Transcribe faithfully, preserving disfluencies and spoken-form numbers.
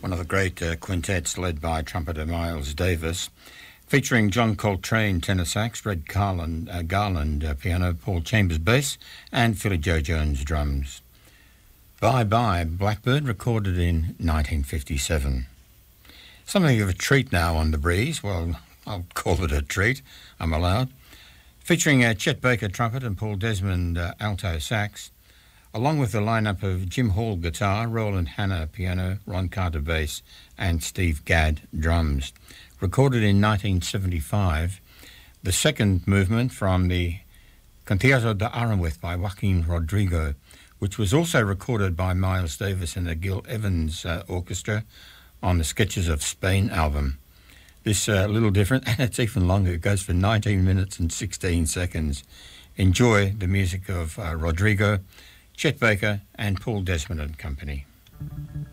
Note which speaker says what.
Speaker 1: one of the great uh, quintets led by trumpeter Miles Davis, featuring John Coltrane tenor sax, Red Garland, uh, Garland uh, piano, Paul Chambers bass, and Philly Joe Jones drums. Bye Bye Blackbird, recorded in nineteen fifty-seven. Something of a treat now on The Breeze. Well, I'll call it a treat, I'm allowed. Featuring uh, Chet Baker trumpet and Paul Desmond uh, alto sax, along with the lineup of Jim Hall guitar, Roland Hanna piano, Ron Carter bass, and Steve Gadd drums. Recorded in nineteen seventy-five, the second movement from the Concierto de Aranjuez by Joaquin Rodrigo, which was also recorded by Miles Davis and the Gil Evans uh, Orchestra on the Sketches of Spain album. This a uh, little different, and it's even longer. It goes for nineteen minutes and sixteen seconds. Enjoy the music of uh, Rodrigo, Chet Baker, and Paul Desmond and Company.